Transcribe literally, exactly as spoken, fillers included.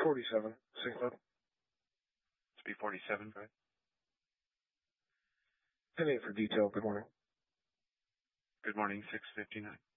forty-seven, Sync Club. It's B forty-seven, right? ten eight for detail. Good morning. Good morning, six fifty-nine.